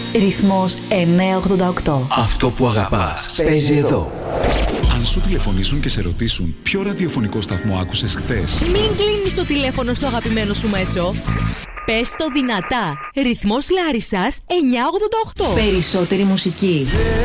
Ρυθμός 988. Αυτό που αγαπάς παίζει εδώ. Αν σου τηλεφωνήσουν και σε ρωτήσουν ποιο ραδιοφωνικό σταθμό άκουσες χθες, μην κλείνεις το τηλέφωνο στο αγαπημένο σου μέσο. Πες το δυνατά. Ρυθμός Λάρισσας 988. Περισσότερη μουσική.